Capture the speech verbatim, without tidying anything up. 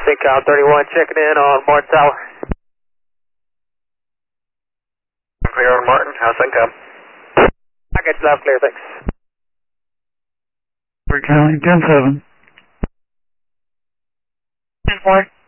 Cal thirty-one checking in on Martin Tower. Clear on Martin, how's SynCal? Package loud, clear, thanks. We're counting ten seven. ten four.